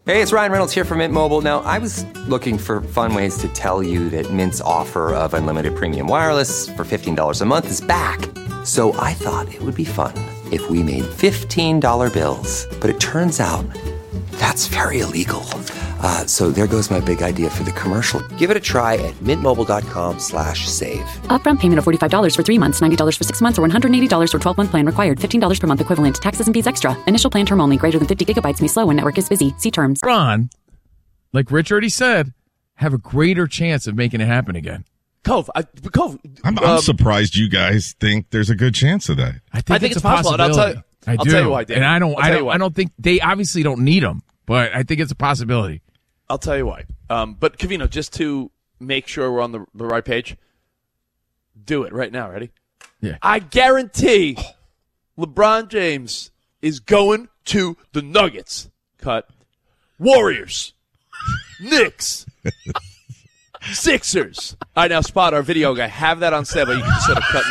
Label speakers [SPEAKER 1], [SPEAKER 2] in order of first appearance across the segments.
[SPEAKER 1] Hey, it's Ryan Reynolds here from Mint Mobile. Now, I was looking for fun ways to tell you that Mint's offer of unlimited premium wireless for $15 a month is back. So I thought it would be fun if we made $15 bills. But it turns out that's very illegal. So there goes my big idea for the commercial. Give it a try at mintmobile.com/save.
[SPEAKER 2] Upfront payment of $45 for 3 months, $90 for 6 months, or $180 for 12-month plan required. $15 per month equivalent. Taxes and fees extra. Initial plan term only. Greater than 50 gigabytes may slow when network is busy. See terms.
[SPEAKER 3] Ron, like Rich already said, have a greater chance of making it happen again.
[SPEAKER 4] Cove,
[SPEAKER 5] I'm surprised you guys think there's a good chance of that.
[SPEAKER 3] I think it's
[SPEAKER 4] a possible. And I'll tell you why, Dan.
[SPEAKER 3] And I don't think they obviously don't need them, but I think it's a possibility.
[SPEAKER 4] I'll tell you why. But Covino, just to make sure we're on the right page, do it right now. Ready?
[SPEAKER 3] Yeah.
[SPEAKER 4] I guarantee LeBron James is going to the Nuggets. Cut. Warriors. Knicks. Sixers. All right, now, Spot, our video guy, have that on set, but you can just sort of cut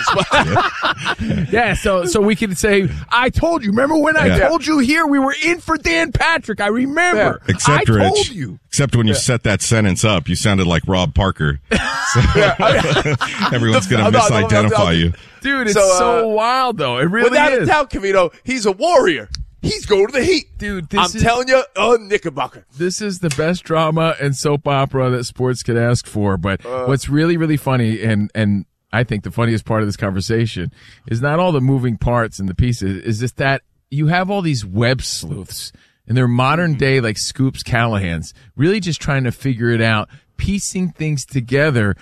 [SPEAKER 4] and spot.
[SPEAKER 3] Yeah, so we can say, I told you. Remember when I told you here we were in for Dan Patrick? I remember.
[SPEAKER 5] Yeah. Except,
[SPEAKER 3] I
[SPEAKER 5] Rich,
[SPEAKER 3] told you.
[SPEAKER 5] Except when you set that sentence up, you sounded like Rob Parker. So everyone's going to misidentify you.
[SPEAKER 3] Dude, it's so wild, though. It really
[SPEAKER 4] Without
[SPEAKER 3] is.
[SPEAKER 4] a doubt, Covino, he's a warrior. He's going to the Heat.
[SPEAKER 3] Dude,
[SPEAKER 4] telling you, Knickerbocker.
[SPEAKER 3] This is the best drama and soap opera that sports could ask for. But what's really, really funny, and I think the funniest part of this conversation is not all the moving parts and the pieces, is just that you have all these web sleuths and they're modern day like Scoops Callahans, really just trying to figure it out, piecing things together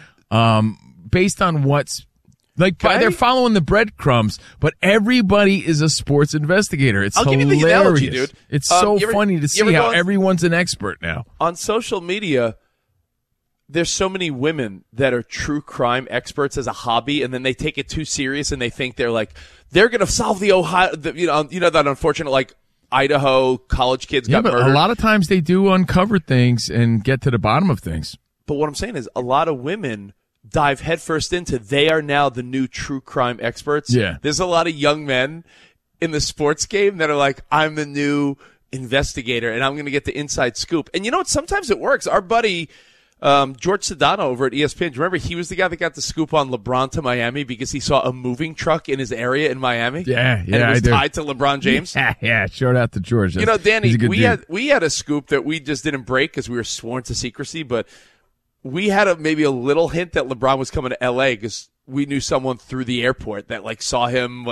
[SPEAKER 3] based on what's they're following the breadcrumbs, but everybody is a sports investigator. It's hilarious.
[SPEAKER 4] Give you the analogy, dude.
[SPEAKER 3] It's so funny to see how everyone's an expert now.
[SPEAKER 4] On social media, there's so many women that are true crime experts as a hobby, and then they take it too serious, and they think they're going to solve the Ohio, that unfortunate, Idaho college kids got murdered.
[SPEAKER 3] A lot of times they do uncover things and get to the bottom of things.
[SPEAKER 4] But what I'm saying is a lot of women dive headfirst into they are now the new true crime experts.
[SPEAKER 3] Yeah.
[SPEAKER 4] There's a lot of young men in the sports game that are like, I'm the new investigator and I'm going to get the inside scoop. And you know what? Sometimes it works. Our buddy, George Sedano over at ESPN, do you remember he was the guy that got the scoop on LeBron to Miami because he saw a moving truck in his area in Miami?
[SPEAKER 3] Yeah,
[SPEAKER 4] and it was tied to LeBron James?
[SPEAKER 3] Yeah, shout out to George.
[SPEAKER 4] Danny, we had a scoop that we just didn't break because we were sworn to secrecy, but we had maybe a little hint that LeBron was coming to LA because we knew someone through the airport that saw him.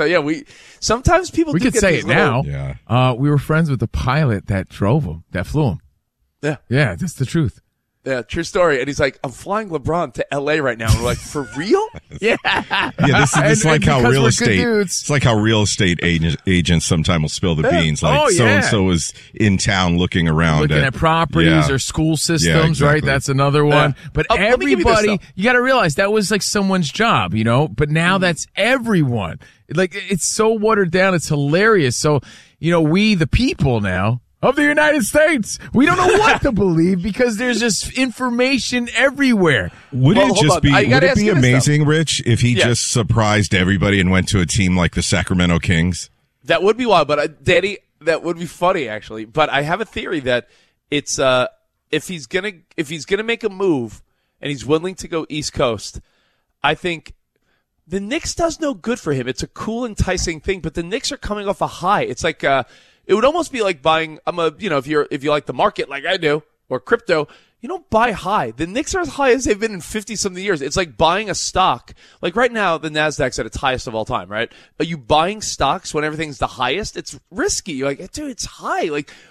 [SPEAKER 4] Sometimes people
[SPEAKER 3] we
[SPEAKER 4] do
[SPEAKER 3] could
[SPEAKER 4] get
[SPEAKER 3] say
[SPEAKER 4] these
[SPEAKER 3] it now. We were friends with the pilot that flew him. Yeah, that's the truth.
[SPEAKER 4] Yeah, true story. And he's like, I'm flying LeBron to LA right now. And we're like, for real?
[SPEAKER 3] Yeah.
[SPEAKER 5] This is like how real estate. It's like how real estate agents sometimes will spill the beans. Like so and so is in town looking at
[SPEAKER 3] properties or school systems, right? That's another one. But everybody, you got to realize that was someone's job, But now that's everyone. It's so watered down. It's hilarious. So, we the people now of the United States, we don't know what to believe because there's just information everywhere.
[SPEAKER 5] Would it be amazing, Rich, if he just surprised everybody and went to a team like the Sacramento Kings?
[SPEAKER 4] That would be wild, but Danny, that would be funny actually. But I have a theory that it's if he's gonna make a move and he's willing to go East Coast, I think the Knicks does no good for him. It's a cool, enticing thing, but the Knicks are coming off a high. It's like it would almost be like buying. If you like the market like I do or crypto, you don't buy high. The Knicks are as high as they've been in 50-something years. It's like buying a stock. Like right now, the Nasdaq's at its highest of all time, right? Are you buying stocks when everything's the highest? It's risky. You're like, dude, it's high.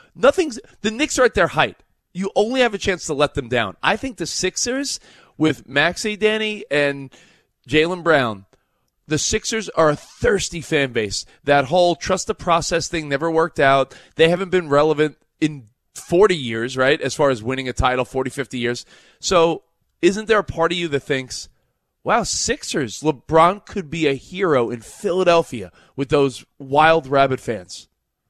[SPEAKER 4] The Knicks are at their height. You only have a chance to let them down. I think the Sixers with Maxey, Danny, and Jaylen Brown. The Sixers are a thirsty fan base. That whole trust the process thing never worked out. They haven't been relevant in 40 years, right, as far as winning a title, 40, 50 years. So isn't there a part of you that thinks, wow, Sixers, LeBron could be a hero in Philadelphia with those wild rabid fans?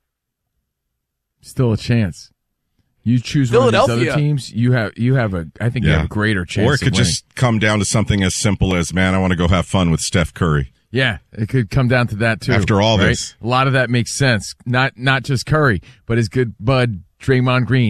[SPEAKER 3] Still a chance. You choose one of these other teams, I think you have a greater chance.
[SPEAKER 5] Or it could just come down to something as simple as, man, I want to go have fun with Steph Curry.
[SPEAKER 3] Yeah, it could come down to that too.
[SPEAKER 5] After all this.
[SPEAKER 3] A lot of that makes sense. Not just Curry, but his good bud Draymond Green.